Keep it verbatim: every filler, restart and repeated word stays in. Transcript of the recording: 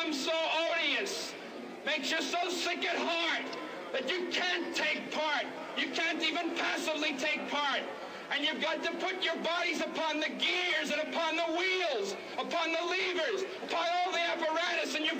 becomes so odious, makes you so sick at heart that you can't take part. You can't even passively take part. And you've got to put your bodies upon the gears and upon the wheels, upon the levers, upon all the apparatus, and you've